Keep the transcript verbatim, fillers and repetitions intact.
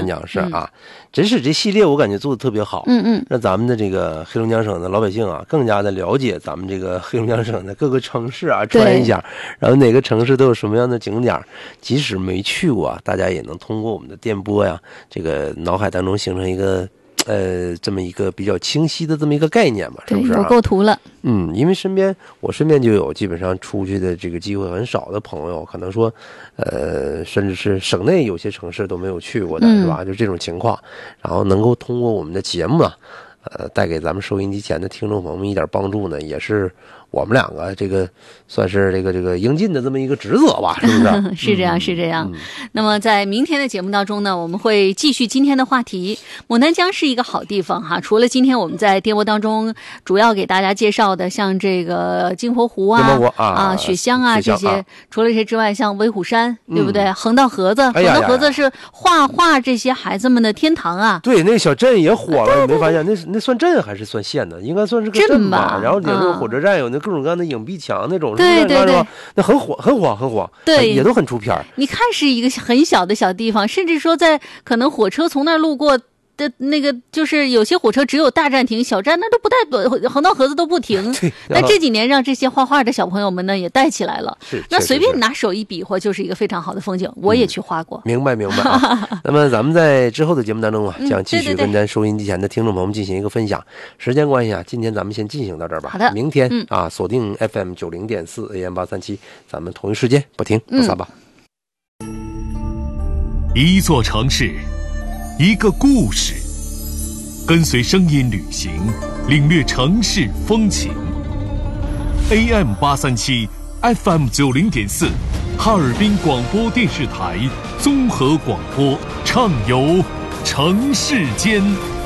讲是啊，真是这系列我感觉做的特别好， 嗯嗯， 让咱们的这个黑龙江省的老百姓啊，更加的了解咱们这个黑龙江省的各个城市啊，转一下，然后哪个城市都有什么样的景点，即使没去过啊，大家也能通过我们的电波呀，这个脑海当中形成一个呃这么一个比较清晰的这么一个概念嘛，是不是、啊？ 有构图了。 嗯，因为身边我身边就有基本上出去的这个机会很少的朋友，可能说，呃，甚至是省内有些城市都没有去过的， 嗯、 是吧？就这种情况，然后能够通过我们的节目啊，呃，带给咱们收音机前的听众朋友们一点帮助呢，也是我们两个这个算是这个这个应尽的这么一个职责吧，是不是？ 是这样，是这样、 嗯。 那么在明天的节目当中呢，我们会继续今天的话题。牡丹江是一个好地方哈，除了今天我们在电波当中主要给大家介绍的，像这个金佛湖啊、 啊, 啊雪乡啊这些、啊，除了这些之外，像威虎山， 嗯、 对不对？横道河子， 哎、 横道河子是画画这些孩子们的天堂啊。 对，那个小镇也火了，你没发现？那那算镇还是算县呢？应该算是个镇吧。然后有那个火车站，有那各种各样的影壁墙那种， 对对对， 那很火，很火，很火， 对， 也都很出片。 你看是一个很小的小地方，甚至说在可能火车从那儿路过的那个，就是有些火车只有大站停，小站那都不带，横道河子都不停。那这几年让这些画画的小朋友们呢也带起来了，那随便拿手一比划就是一个非常好的风景。我也去画过， 嗯、明白明白、啊。那么咱们在之后的节目当中啊，将继续跟咱收音机前的听众朋友们进行一个分享。嗯、对对对，时间关系啊，今天咱们先进行到这儿吧。 好的， 明天、 嗯、 啊，锁定 F M 九零点四 A M 八三七，咱们同一时间不听不散吧。 嗯、 一座城市，一个故事。跟随声音旅行，领略城市风情。A M 八三七 F M 九零点四，哈尔滨广播电视台综合广播，畅游城市间。